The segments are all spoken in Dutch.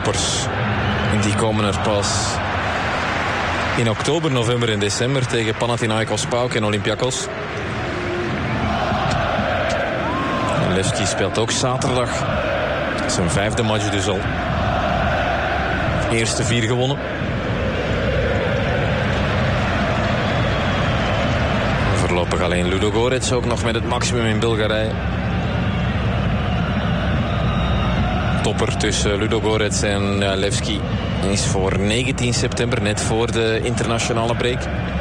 toppers. Die komen er pas in oktober, november en december tegen Panathinaikos, PAOK en Olympiakos. Levski speelt ook zaterdag. Zijn 5e match dus al. Eerste 4 gewonnen. Voorlopig alleen Ludogorets ook nog met het maximum in Bulgarije. Topper tussen Ludogorets en Levski is voor 19 september, net voor de internationale break.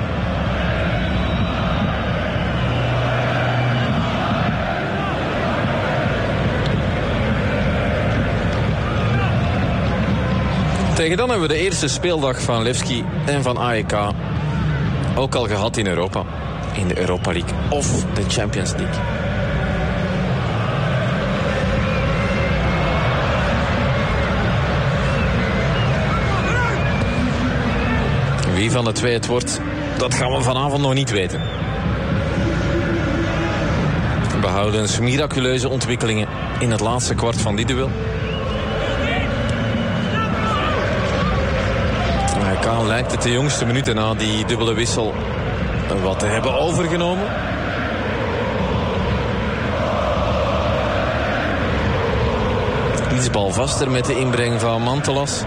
Tegen dan hebben we de eerste speeldag van Levski en van AEK ook al gehad in Europa. In de Europa League of de Champions League. Wie van de twee het wordt, dat gaan we vanavond nog niet weten. Behoudens miraculeuze ontwikkelingen in het laatste kwart van dit duel. AEK lijkt het de jongste minuten na die dubbele wissel wat te hebben overgenomen. Iets balvaster met de inbreng van Mantelas.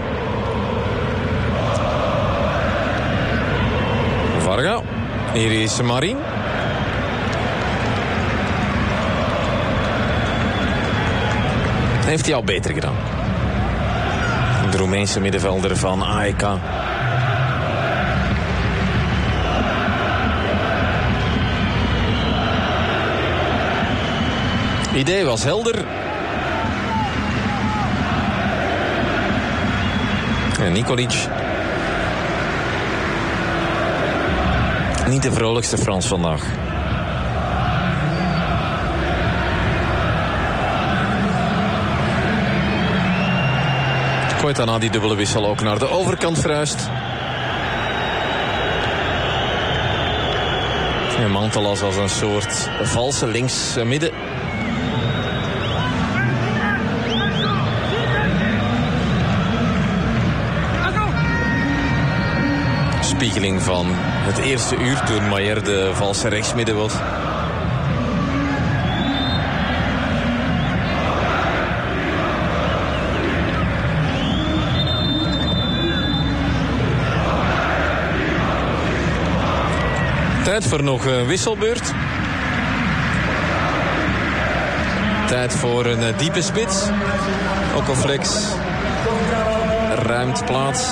Varga. Hier is Marin. Heeft hij al beter gedaan. De Roemeense middenvelder van AEK. Idee was helder. En Nikolic. Niet de vrolijkste Frans vandaag. Gooit dan na die dubbele wissel ook naar de overkant verhuist. En Mantelas als een soort valse links midden. Spiegeling van het eerste uur toen Maier de valse rechtsmidden was. Tijd voor nog een wisselbeurt. Tijd voor een diepe spits. Okoflex ruimt plaats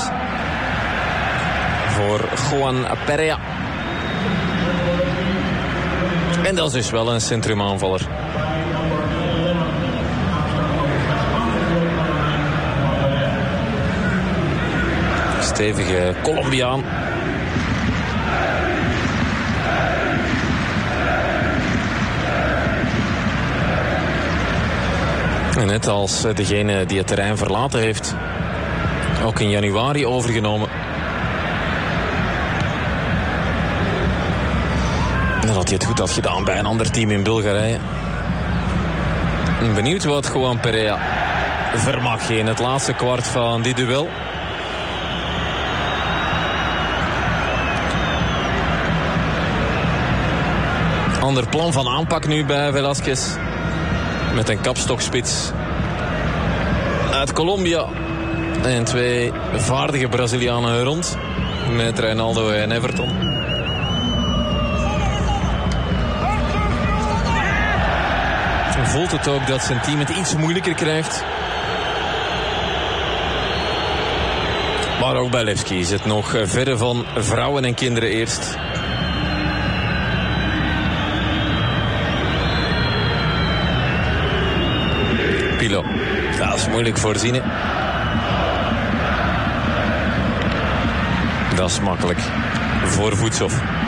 voor Juan Perea. En dat is dus wel een centrumaanvaller. Stevige Colombiaan. En net als degene die het terrein verlaten heeft, ook in januari overgenomen. Dat hij het goed had gedaan bij een ander team in Bulgarije. Benieuwd wat Juan Perea vermag in het laatste kwart van dit duel. Ander plan van aanpak nu bij Velasquez. Met een kapstokspits uit Colombia. En 2 vaardige Brazilianen rond. Met Ronaldo en Everton. Voelt het ook dat zijn team het iets moeilijker krijgt. Maar ook bij Levski is het nog verre van vrouwen en kinderen eerst. Pilo. Dat is moeilijk voorzien. Dat is makkelijk voor Voetsov.